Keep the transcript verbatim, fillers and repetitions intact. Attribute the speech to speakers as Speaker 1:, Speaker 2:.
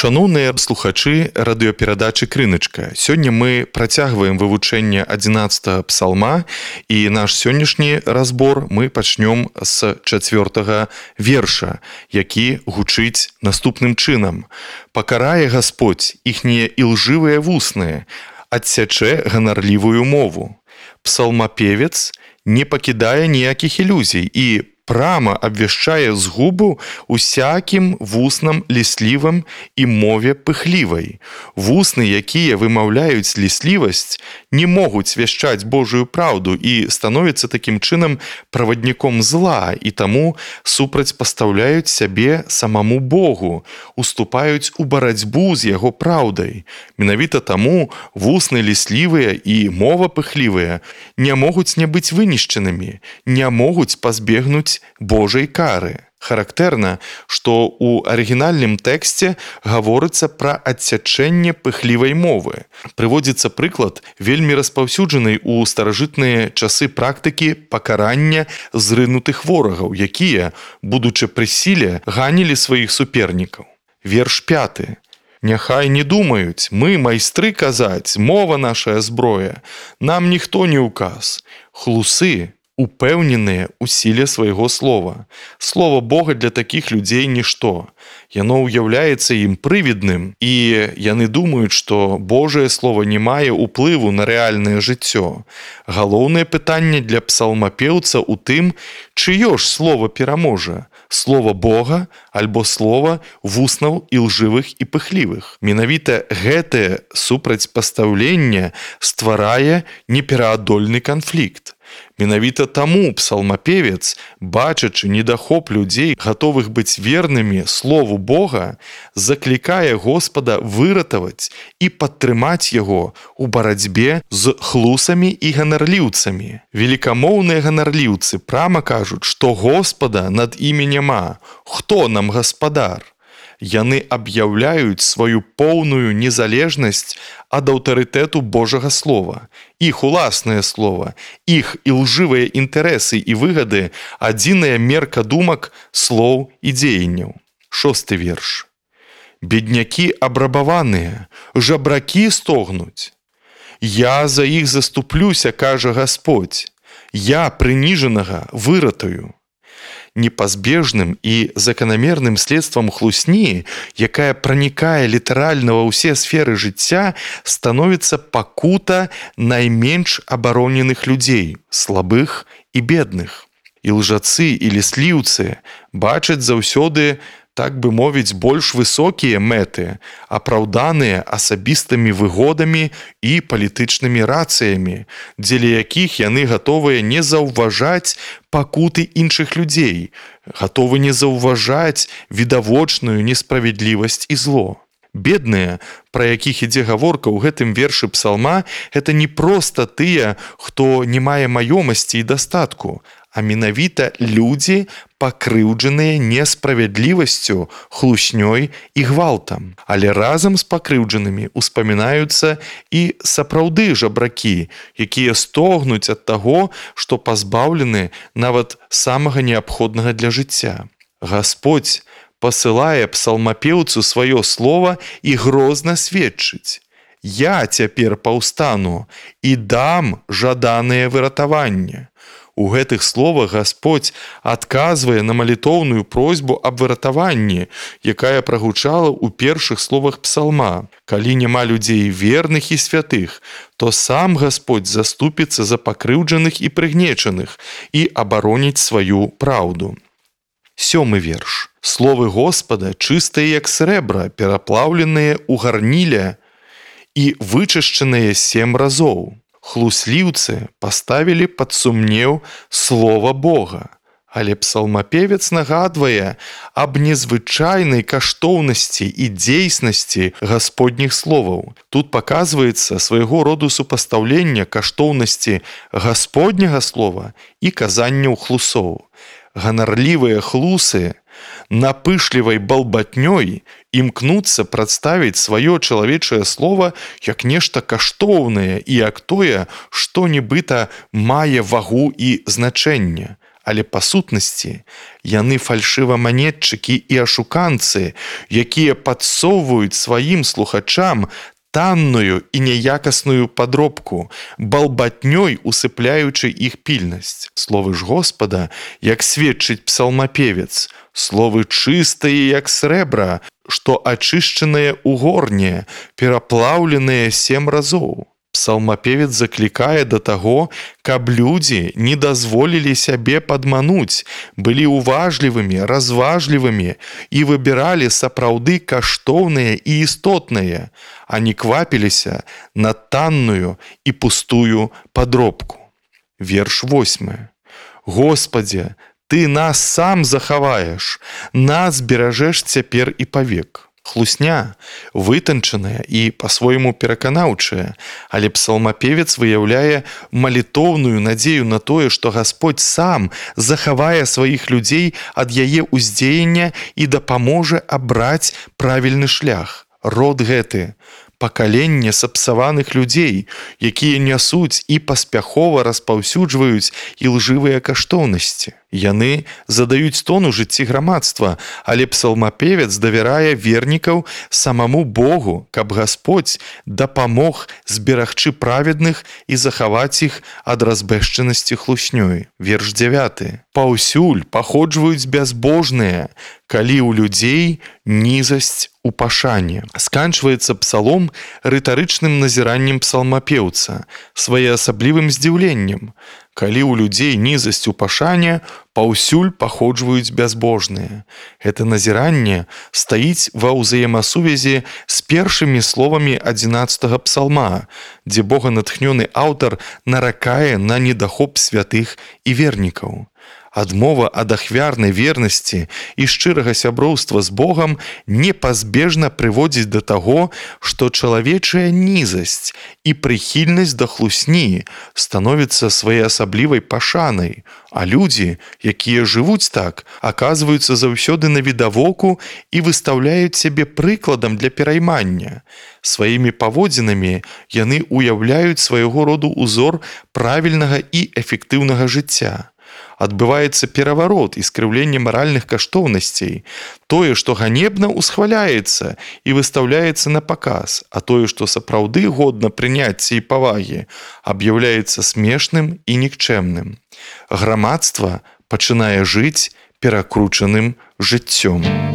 Speaker 1: Шаноўныя слухачы радыёперадачы «Крыначка». Сёння мы працягваем вывучэнне адзінаццатага псалма, і наш сённяшні разбор мы пачнём з чацвёртага верша, які гучыць наступным чынам. «Пакарае Гасподзь іхнія ілжывыя вусны, адсячэ ганарлівую мову». Псалмапевец не пакідае ніякіх ілюзій і прама абвяшчае згубу усякім вуснам ліслівым і мове пыхлівай. Вусны, якія вымаўляюць ліслівасць, не могуць вяшчаць Божую праўду і становяцца такім чынам правадніком зла, і таму супрацьпастаўляюць сябе самаму Богу, уступаюць у барацьбу з яго праўдай. Менавіта таму вусны ліслівыя і мова пыхлівая не могуць не быць вынішчанымі, не могуць пазбегнуць Божай кары. Характэрна, што ў арыгінальным тэксце гаворыцца пра адсячэнне пыхлівай мовы. Прыводзіцца прыклад вельмі распаўсюджанай у старажытныя часы практыкі пакарання зрынутых ворагаў, якія, будучы пры сіле, ганілі сваіх супернікаў. Верш пяты. «Няхай не думаюць, мы майстры казаць, мова нашая зброя, нам ніхто не ўказ. Хлусы упэўненыя ў сіле свайго слова. Слова Бога для такіх людзей нішто. Яно ўяўляецца ім прывідным, і яны думаюць, што Божае слово не мае ўплыву на рэальнае жыццё. Галоўнае пытанне для псалмапеўца ў тым, чыё ж слово пераможа? Слова Бога альбо слова вуснаў ілжывых і пыхлівых. Менавіта гэтае супрацьпастаўленне стварае непераадольны канфлікт. Менавіта таму псалмапевец, бачачы недахоп людзей, гатовых быць вернымі слову Бога, заклікае Господа выратаваць і падтрымаць яго ў барацьбе з хлусамі і ганарліўцамі. Велікамоўныя ганарліўцы прама кажуць, што Господа над імі няма. Хто нам гаспадар? Яны аб'яўляюць сваю поўную незалежнасць ад аўтарытэту Божага слова. Іх уласнае слова, іх ілжывыя інтарэсы і выгады – адзіная мерка думак, слоў і дзеянняў. Шосты верш. «Беднякі абрабаваныя, жабракі стогнуць. Я за іх заступлюся, кажа Гасподзь. Я прыніжанага выратую». Непазбежным і заканамерным следствам хлусні, якая пранікае літаральна ва ўсе сферы жыцця, становіцца пакута найменш абароненых людзей, слабых і бедных. І лжацы і лісліўцы бачаць заўсёды, так бы мовіць, больш высокія мэты, апраўданыя асабістымі выгодамі і палітычнымі рацыямі, дзеля якіх яны гатовыя не заўважаць пакуты іншых людзей, гатовы не заўважаць відавочную несправядлівасць і зло. Бедныя, пра якіх ідзе гаворка ў гэтым вершы псалма, гэта не проста тыя, хто не мае маёмасці і дастатку, а менавіта людзі, пакрыўджаныя несправядлівасцю, хлуснёй і гвалтам. Але разам з пакрыўджанымі успамінаюцца і сапраўды жабракі, якія стогнуць ад таго, што пазбаўлены нават самага неабходнага для жыцця. Гасподзь пасылае псалмапеўцу сваё слова і грозна сведчыць. «Я цяпер паўстану і дам жаданае выратаванне». У гэтых словах Гасподзь адказвае на малітоўную просьбу аб выратаванні, якая прагучала ў першых словах псалма. Калі няма людзей верных і святых, то сам Гасподзь заступіцца за пакрыўджаных і прыгнечаных і абароніць сваю праўду. Сёмы верш. Словы Господа чыстыя, як срэбра, пераплаўленыя ў гарніле і вычышчаныя сем разоў. Хлусліўцы паставілі пад сумнеў слова Бога, але псалмапевец нагадвае аб незвычайнай каштоўнасці і дзейснасці гасподніх словаў. Тут паказваецца свайго роду супастаўленне каштоўнасці гасподняга слова і казанняў хлусоў. Ганарлівыя хлусы напышлівай балбатнёй імкнуцца прадставіць сваё чалавечае слова як нешта каштоўнае і як тое, што нібыта мае вагу і значэнне. Але па сутнасці яны фальшываманетчыкі і ашуканцы, якія падсоўваюць сваім слухачам танную і няякасную падробку, балбатнёй усыпляючы іх пільнасць. Словы ж Господа, як сведчыць псалмапевец, словы чыстыя, як срэбра, што ачышчаныя ў горне, пераплаўленыя сем разоў. Псалмапевец заклікае да таго, каб людзі не дазволілі сябе падмануць, былі уважлівымі, разважлівымі і выбіралі сапраўды каштоўнае і істотнае, а не квапіліся на танную і пустую падробку. Верш восьмы. Господзе, Ты нас сам захаваеш, нас беражэш цяпер і павек. Хлусня, вытанчаная і па-свойму пераканаўчая, але псалмапевец выяўляе малітоўную надзею на тое, што Гасподзь сам захавае сваіх людзей ад яе ўздзеяння і дапаможа абраць правільны шлях. Род гэты пакаленне сапсаваных людзей, якія нясуць і паспяхова распаўсюджваюць ілжывыя каштоўнасці. Яны задаюць тон у жыцці грамадства, але псалмапевец давярае вернікаў самаму Богу, каб Гасподзь дапамог зберагчы праведных і захаваць іх ад разбэшчанасці хлуснёй. Верш дзявяты. Паўсюль паходжваюць бязбожныя, калі ў людзей нізасць у пашане. Сканчваецца псалом рытарычным назіраннем псалмапеўца, своеасаблівым здзіўленнем. Калі ў людзей нізасць у пашане, паўсюль паходжваюць бязбожныя. Гэта назіранне стаіць ва ўзаемасувязі з першымі словамі адзінаццатага псалма, дзе боганатхнёны аўтар наракае на недахоп святых і вернікаў. Адмова ад ахвярнай вернасці і шчырага сяброўства з Богам непазбежна прыводзіць да таго, што чалавечая нізасць і прыхільнасць да хлусні становіцца своеасаблівай пашанай, а людзі, якія жывуць так, аказваюцца заўсёды навідавоку і выстаўляюць сябе прыкладам для пераймання. Сваімі паводзінамі яны ўяўляюць свайго роду ўзор правільнага і эфектыўнага жыцця. Адбываецца пераварот і скрыўленне маральных каштоўнасцей. Тое, што ганебна, усхваляецца і выстаўляецца на паказ, а тое, што сапраўды годна прыняцця і павагі, аб'яўляецца смешным і нікчэмным. Грамадства пачынае жыць перакручаным жыццём.